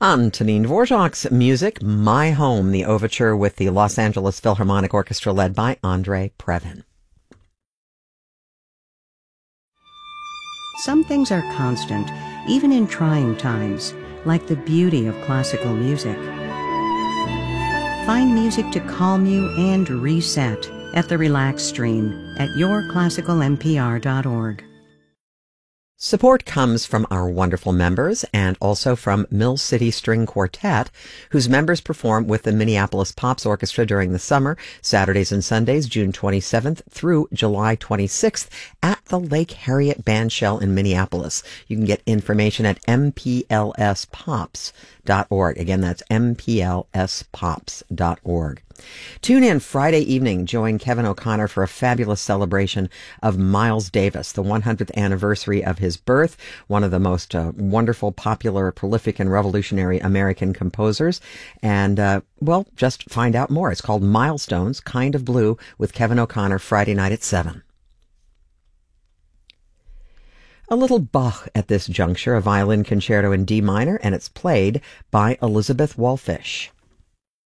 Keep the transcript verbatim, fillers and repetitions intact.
Antonin Dvorak's music, My Home, the overture with the Los Angeles Philharmonic Orchestra led by Andrei Previn. Some things are constant, even in trying times, like the beauty of classical music. Find music to calm you and reset at the Relax Stream at your classical n p r dot org. Support comes from our wonderful members and also from Mill City String Quartet, whose members perform with the Minneapolis Pops Orchestra during the summer, Saturdays and Sundays, June twenty-seventh through July twenty-sixth at the Lake Harriet Bandshell in Minneapolis. You can get information at m p l s pops dot org. Again, that's m p l s pops dot org. Tune in Friday evening. Join Kevin O'Connor for a fabulous celebration of Miles Davis, the one hundredth anniversary of his birth, one of the most uh, wonderful, popular, prolific, and revolutionary American composers. And, uh, well, just find out more. It's called Milestones, Kind of Blue, with Kevin O'Connor, Friday night at seven. A little Bach at this juncture, a violin concerto in D minor, and it's played by Elizabeth Wallfish.